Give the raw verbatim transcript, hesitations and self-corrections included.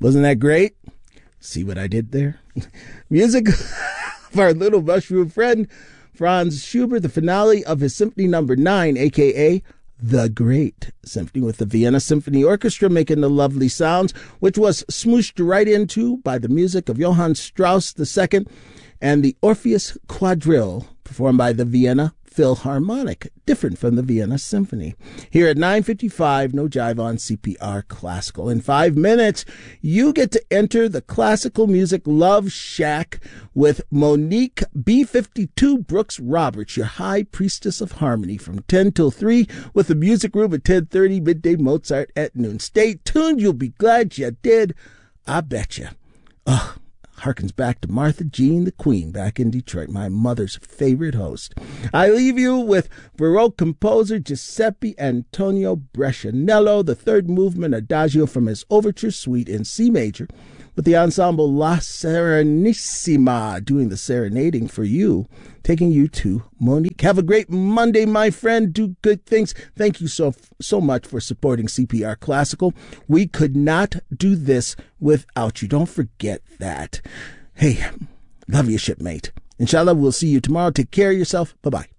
Wasn't that great? See what I did there? Music of our little mushroom friend, Franz Schubert, the finale of his Symphony Number Nine, a k a The Great Symphony, with the Vienna Symphony Orchestra making the lovely sounds, which was smooshed right into by the music of Johann Strauss the Second and the Orpheus Quadrille, performed by the Vienna Philharmonic, different from the Vienna Symphony. Here at nine fifty-five, No Jive on C P R Classical. In five minutes, you get to enter the Classical Music Love Shack with Monique B fifty-two Brooks Roberts, your high priestess of harmony, from ten till three, with the Music Room at ten thirty, Midday Mozart at noon. Stay tuned. You'll be glad you did. I bet you. Ugh. Harkens back to Martha Jean the Queen back in Detroit, my mother's favorite host. I leave you with Baroque composer Giuseppe Antonio Brescianello, the third movement adagio from his Overture Suite in C major, with the ensemble La Serenissima doing the serenading for you, taking you to Monique. Have a great Monday, my friend. Do good things. Thank you so, so much for supporting C P R Classical. We could not do this without you. Don't forget that. Hey, love you, shipmate. Inshallah, we'll see you tomorrow. Take care of yourself. Bye-bye.